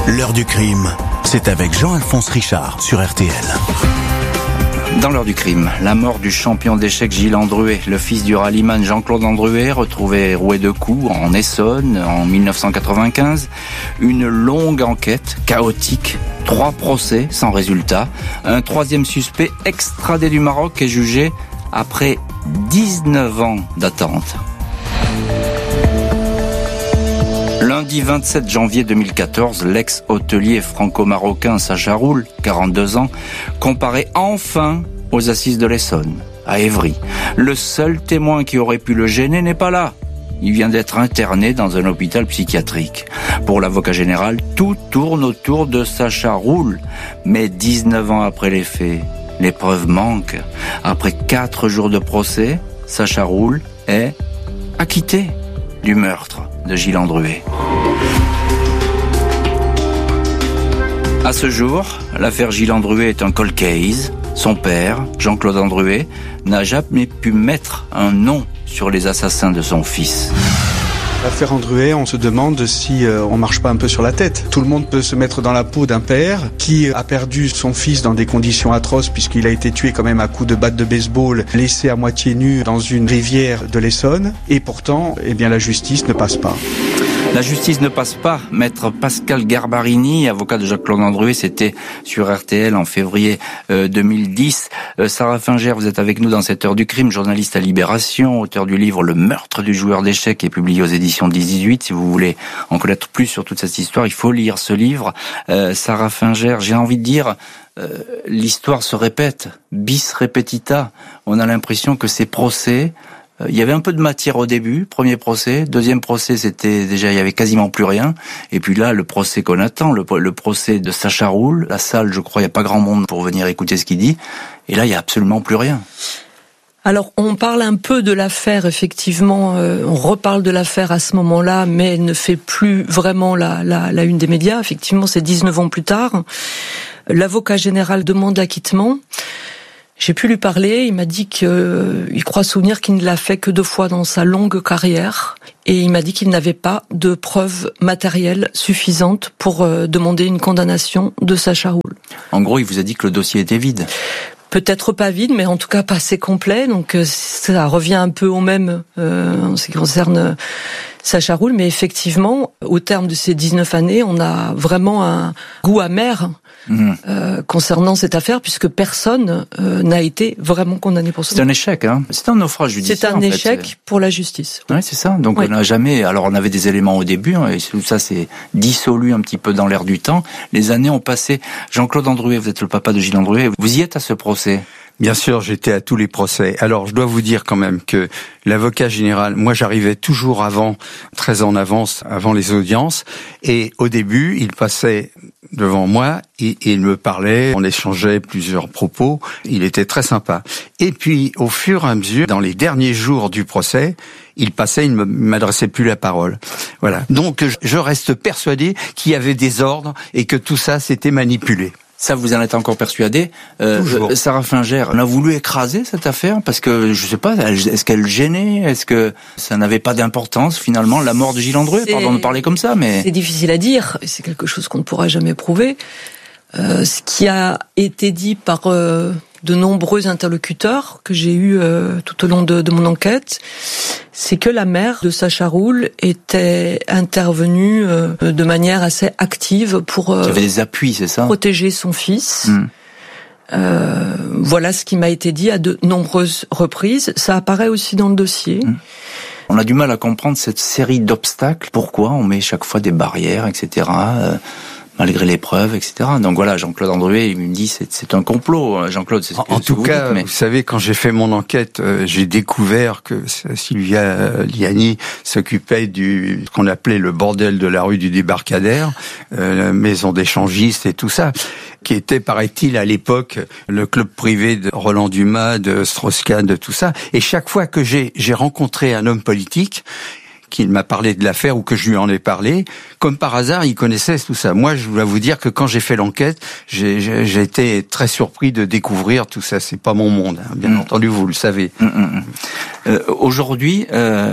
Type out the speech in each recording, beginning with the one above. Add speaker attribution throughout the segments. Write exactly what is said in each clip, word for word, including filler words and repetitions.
Speaker 1: L'heure du crime, c'est avec Jean-Alphonse Richard sur R T L.
Speaker 2: Dans l'heure du crime, la mort du champion d'échecs Gilles Andruet, le fils du rallyman Jean-Claude Andruet, retrouvé roué de coups en Essonne en mille neuf cent quatre-vingt-quinze. Une longue enquête, chaotique, trois procès sans résultat. Un troisième suspect extradé du Maroc est jugé après dix-neuf ans d'attente. Lundi vingt-sept janvier deux mille quatorze, l'ex-hôtelier franco-marocain Sacha Roul, quarante-deux ans, comparaît enfin aux assises de l'Essonne, à Évry. Le seul témoin qui aurait pu le gêner n'est pas là. Il vient d'être interné dans un hôpital psychiatrique. Pour l'avocat général, tout tourne autour de Sacha Roul. Mais dix-neuf ans après les faits, les preuves manquent. Après quatre jours de procès, Sacha Roul est acquitté du meurtre de Gilles Andruet. À ce jour, l'affaire Gilles Andruet est un cold case. Son père, Jean-Claude Andruet, n'a jamais pu mettre un nom sur les assassins de son fils.
Speaker 3: L'affaire Andruet, on se demande si euh, on marche pas un peu sur la tête. Tout le monde peut se mettre dans la peau d'un père qui a perdu son fils dans des conditions atroces puisqu'il a été tué quand même à coups de batte de baseball, laissé à moitié nu dans une rivière de l'Essonne. Et pourtant, eh bien, la justice ne passe pas.
Speaker 2: La justice ne passe pas. Maître Pascal Garbarini, avocat de Jean-Claude Andruet, c'était sur R T L en février euh, deux mille dix. Euh, Sarah Finger, vous êtes avec nous dans cette heure du crime, journaliste à Libération, auteur du livre Le meurtre du joueur d'échecs, qui est publié aux éditions dix dix-huit. Si vous voulez en connaître plus sur toute cette histoire, il faut lire ce livre. Euh, Sarah Finger, j'ai envie de dire, euh, l'histoire se répète, bis repetita. On a l'impression que ces procès, il y avait un peu de matière au début, premier procès. Deuxième procès, c'était déjà, il y avait quasiment plus rien. Et puis là, le procès qu'on attend, le, le procès de Sacha Roul. La salle, je crois, il n'y a pas grand monde pour venir écouter ce qu'il dit. Et là, il n'y a absolument plus rien.
Speaker 4: Alors, on parle un peu de l'affaire, effectivement. Euh, on reparle de l'affaire à ce moment-là, mais elle ne fait plus vraiment la, la, la une des médias. Effectivement, c'est dix-neuf ans plus tard. L'avocat général demande l'acquittement. J'ai pu lui parler, il m'a dit qu'il euh, croit souvenir qu'il ne l'a fait que deux fois dans sa longue carrière. Et il m'a dit qu'il n'avait pas de preuves matérielles suffisantes pour euh, demander une condamnation de Sacha Roul.
Speaker 2: En gros, il vous a dit que le dossier était vide.
Speaker 4: Peut-être pas vide, mais en tout cas pas assez complet. Donc euh, ça revient un peu au même euh, en ce qui concerne euh, Sacha Roul. Mais effectivement, au terme de ces dix-neuf années, on a vraiment un goût amer Mmh. Euh, concernant cette affaire, puisque personne euh, n'a été vraiment condamné pour ça.
Speaker 2: C'est un échec, hein. C'est un naufrage judiciaire.
Speaker 4: C'est un
Speaker 2: en
Speaker 4: échec
Speaker 2: fait.
Speaker 4: pour la justice.
Speaker 2: Oui, ouais, c'est ça. Donc
Speaker 4: oui.
Speaker 2: On n'a jamais. Alors on avait des éléments au début, hein, et tout ça s'est dissolu un petit peu dans l'air du temps. Les années ont passé. Jean-Claude Andruet, vous êtes le papa de Gilles Andruet. Vous y êtes à ce procès?
Speaker 5: Bien sûr, j'étais à tous les procès. Alors, je dois vous dire quand même que l'avocat général, moi j'arrivais toujours avant, très en avance, avant les audiences, et au début, il passait devant moi, et, et il me parlait, on échangeait plusieurs propos, il était très sympa. Et puis, au fur et à mesure, dans les derniers jours du procès, il passait, il ne m'adressait plus la parole. Voilà. Donc, je reste persuadé qu'il y avait des ordres et que tout ça, c'était manipulé.
Speaker 2: Ça, vous en êtes encore persuadé. Euh,
Speaker 5: Toujours.
Speaker 2: Sarah Finger, on a voulu écraser cette affaire parce que, je sais pas, est-ce qu'elle gênait? Est-ce que ça n'avait pas d'importance, finalement, la mort de Gilles Andruet? C'est... Pardon de parler comme ça, mais...
Speaker 4: C'est difficile à dire, et c'est quelque chose qu'on ne pourra jamais prouver. Euh, ce qui a été dit par euh, de nombreux interlocuteurs que j'ai eus euh, tout au long de, de mon enquête, c'est que la mère de Sacha Roul était intervenue euh, de manière assez active pour euh,
Speaker 2: Il y avait des appuis, c'est ça,
Speaker 4: protéger son fils.
Speaker 2: Mmh.
Speaker 4: Euh, voilà ce qui m'a été dit à de nombreuses reprises. Ça apparaît aussi dans le dossier.
Speaker 2: Mmh. On a du mal à comprendre cette série d'obstacles. Pourquoi on met chaque fois des barrières, et cetera euh, malgré les preuves, et cetera. Donc voilà, Jean-Claude Andruet, il me dit c'est, c'est un complot. Jean-Claude, c'est ce que,
Speaker 5: en
Speaker 2: ce
Speaker 5: tout
Speaker 2: que vous
Speaker 5: cas,
Speaker 2: dites, mais...
Speaker 5: vous savez, quand j'ai fait mon enquête, euh, j'ai découvert que Sylvia Liani s'occupait du ce qu'on appelait le bordel de la rue du Débarcadère, euh, la maison d'échangistes et tout ça, qui était, paraît-il, à l'époque, le club privé de Roland Dumas, de Strauss-Kahn, de tout ça. Et chaque fois que j'ai, j'ai rencontré un homme politique qu'il m'a parlé de l'affaire ou que je lui en ai parlé. Comme par hasard, il connaissait tout ça. Moi, je dois vous dire que quand j'ai fait l'enquête, j'ai, j'ai, j'ai été très surpris de découvrir tout ça. C'est pas mon monde, hein. Bien mmh. entendu, vous le savez.
Speaker 2: Mmh, mmh. Euh, aujourd'hui,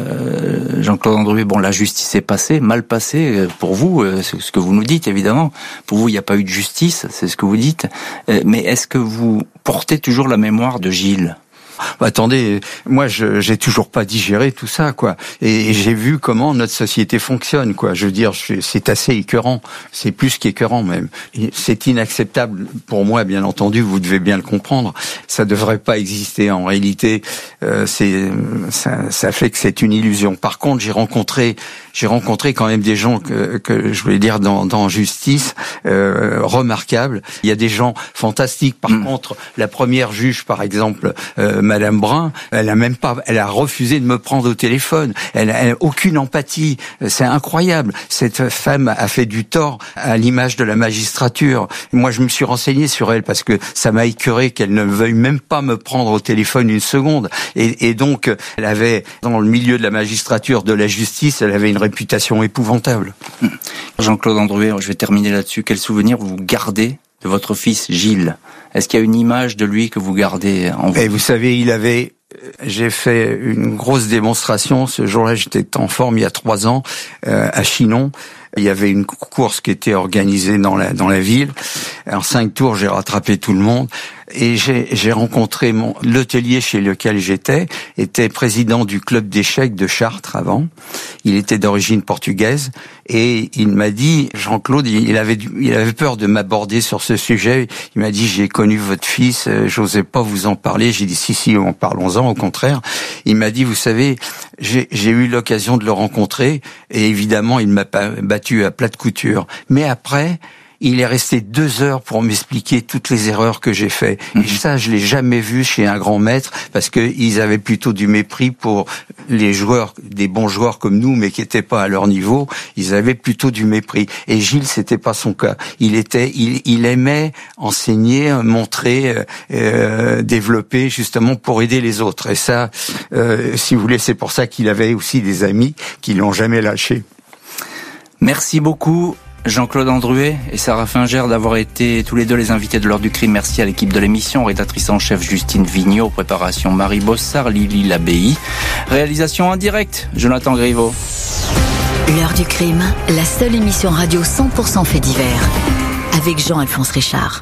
Speaker 2: euh, Jean-Claude Andruet, bon, la justice est passée, mal passée pour vous, euh, c'est ce que vous nous dites, évidemment. Pour vous, il n'y a pas eu de justice, c'est ce que vous dites. Euh, mais est-ce que vous portez toujours la mémoire de Gilles ?
Speaker 5: Bah, attendez, moi je j'ai toujours pas digéré tout ça, quoi. Et, et j'ai vu comment notre société fonctionne, quoi. Je veux dire, c'est assez écœurant. C'est plus qu'écœurant même. C'est inacceptable pour moi, bien entendu. Vous devez bien le comprendre. Ça devrait pas exister. En réalité, euh, c'est ça, ça fait que c'est une illusion. Par contre, j'ai rencontré j'ai rencontré quand même des gens que que je voulais dire dans dans justice euh, remarquables. Il y a des gens fantastiques. Par mmh. contre, la première juge, par exemple. Euh, Madame Brun, elle a même pas, elle a refusé de me prendre au téléphone. Elle a, elle a aucune empathie. C'est incroyable. Cette femme a fait du tort à l'image de la magistrature. Moi, je me suis renseigné sur elle parce que ça m'a écœuré qu'elle ne veuille même pas me prendre au téléphone une seconde. Et, et donc, elle avait, dans le milieu de la magistrature, de la justice, elle avait une réputation épouvantable.
Speaker 2: Jean-Claude Andruet, je vais terminer là-dessus. Quel souvenir vous gardez de votre fils Gilles ? Est-ce qu'il y a une image de lui que vous gardez en vous ?
Speaker 5: Et vous savez, il avait... J'ai fait une grosse démonstration. Ce jour-là, j'étais en forme il y a trois ans euh, à Chinon. Il y avait une course qui était organisée dans la dans la ville. En cinq tours, j'ai rattrapé tout le monde. Et j'ai, j'ai rencontré mon l'hôtelier chez lequel j'étais était président du club d'échecs de Chartres avant. Il était d'origine portugaise et il m'a dit, Jean-Claude, il avait il avait peur de m'aborder sur ce sujet. Il m'a dit, j'ai connu votre fils, j'osais pas vous en parler. J'ai dit, si si, en parlons-en. Au contraire, il m'a dit, vous savez, j'ai, j'ai eu l'occasion de le rencontrer et évidemment, il m'a battu à plate couture. Mais après, il est resté deux heures pour m'expliquer toutes les erreurs que j'ai fait. Et ça, je l'ai jamais vu chez un grand maître parce que ils avaient plutôt du mépris pour les joueurs, des bons joueurs comme nous, mais qui étaient pas à leur niveau. Ils avaient plutôt du mépris. Et Gilles, c'était pas son cas. Il était, il, il aimait enseigner, montrer, euh, développer justement pour aider les autres. Et ça, euh, si vous voulez, c'est pour ça qu'il avait aussi des amis qui l'ont jamais lâché.
Speaker 2: Merci beaucoup. Jean-Claude Andruet et Sarah Finger d'avoir été tous les deux les invités de l'heure du crime. Merci à l'équipe de l'émission, rédactrice en chef Justine Vigneault, préparation Marie Bossard, Lily Labéi, réalisation en direct Jonathan Griveaux.
Speaker 6: L'heure du crime, la seule émission radio cent pour cent fait divers avec Jean-Alphonse Richard.